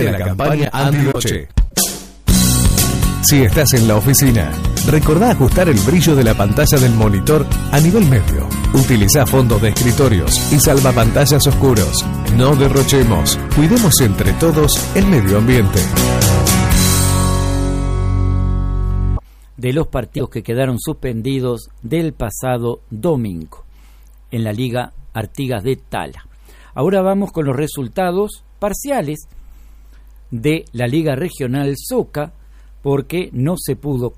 de la campaña Antidoche. Si estás en la oficina, recordá ajustar el brillo de la pantalla del monitor a nivel medio. Utiliza fondos de escritorios y salvapantallas oscuros. No derrochemos. Cuidemos entre todos el medio ambiente. De los partidos que quedaron suspendidos del pasado domingo en la Liga Artigas de Tala. Ahora vamos con los resultados parciales de la Liga Regional Soca, porque no se pudo